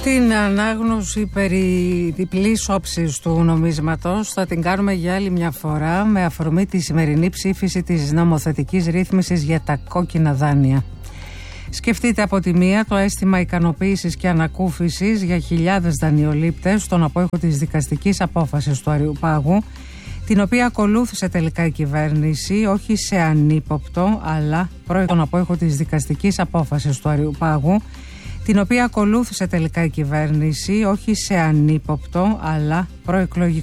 Την ανάγνωση περί διπλής όψης του νομίσματος θα την κάνουμε για άλλη μια φορά με αφορμή τη σημερινή ψήφιση της νομοθετικής ρύθμισης για τα κόκκινα δάνεια. Σκεφτείτε από τη μία το αίσθημα ικανοποίησης και ανακούφισης για χιλιάδες δανειολήπτες στον απόϊχο της δικαστικής απόφασης του Αριουπάγου, την οποία ακολούθησε τελικά η κυβέρνηση, όχι σε ανύποπτο, αλλά τον απόϊχο της δικαστικής απόφασης του Αριουπάγου, την οποία ακολούθησε τελικά η κυβέρνηση, όχι σε ανύποπτο, αλλά προεκλογικό